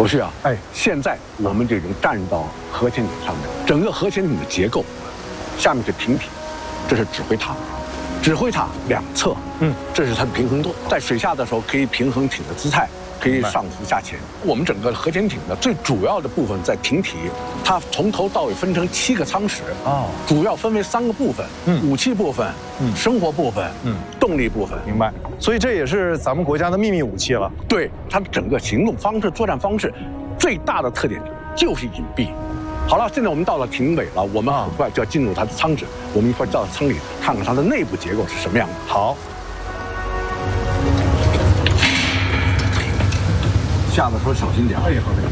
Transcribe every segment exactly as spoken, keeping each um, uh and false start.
罗旭啊， 哎， 现在我们就已经站到核潜艇上面，整个核潜艇的结构，下面是艇体，这是指挥塔，指挥塔两侧，嗯，这是它的平衡舵，在水下的时候可以平衡艇的姿态。可以上浮下潜。我们整个核潜艇的最主要的部分在艇体，它从头到尾分成七个舱室啊，主要分为三个部分：嗯，武器部分，嗯，生活部分，嗯，动力部分。 明白。所以这也是咱们国家的秘密武器了。 对，它的整个行动方式、作战方式，最大的特点就是隐蔽。好了，现在我们到了艇尾了，我们很快就要进入它的舱室，我们一块到舱里看看它的内部结构是什么样的。 好。 下的时候小心点。哎，好的。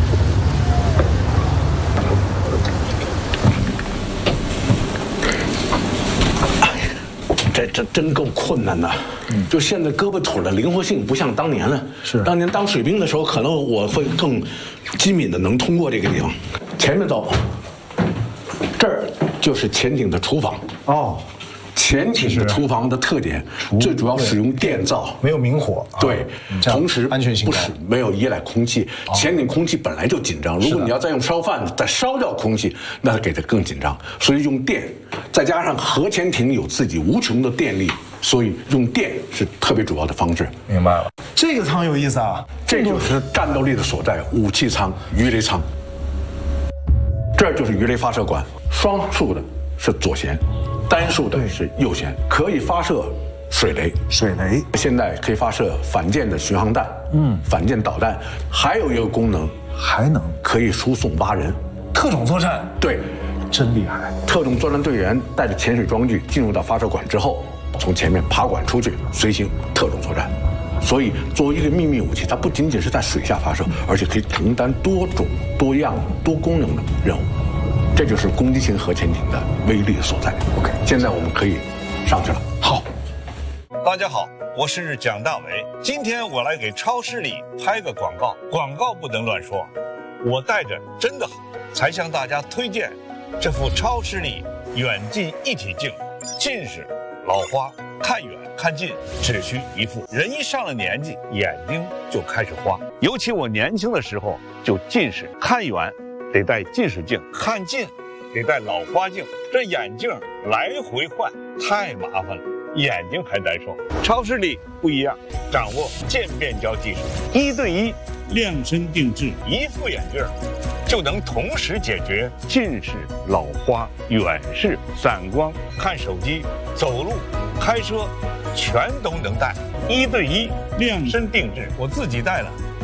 这这真够困难的。嗯，就现在胳膊腿的灵活性不像当年了。是。当年当水兵的时候，可能我会更机敏的能通过这个地方。前面走，这儿就是潜艇的厨房。哦。潜艇的厨房的特点，最主要使用电灶， 没有明火， 对，同时安全性不是没有依赖空气。潜艇空气本来就紧张，如果你要再用烧饭再烧掉空气，那给它更紧张。所以用电，再加上核潜艇有自己无穷的电力，所以用电是特别主要的方式。 明白了，这个舱有意思啊， 这就是战斗力的所在，武器舱、鱼雷舱。这就是鱼雷发射管，双数的是左舷。单数的是右舷，可以发射水雷， 水雷现在可以发射反舰的巡航弹，嗯，反舰导弹，还有一个功能， 还能可以输送蛙人， 特种作战， 对， 真厉害。 特种作战队员带着潜水装具进入到发射管之后，从前面爬管出去，随行特种作战。所以，作为一个秘密武器，它不仅仅是在水下发射，而且可以承担多种多样多功能的任务。这就是攻击型核潜艇的威力所在。OK， 现在我们可以上去了。好， 大家好，我是蒋大为。今天我来给超视力拍个广告，广告不能乱说。我带着真的好，才向大家推荐这副超视力远近一体镜。近视、老花，看远看近只需一副。人一上了年纪，眼睛就开始花。尤其我年轻的时候就近视，看远得戴近视镜，看近得戴老花镜，这眼镜来回换太麻烦了，眼睛还难受。超视力不一样，掌握渐变焦技术，一对一量身定制，一副眼镜就能同时解决近视、老花、远视、散光、看手机、走路、开车，全都能戴，一对一量身定制，我自己戴了。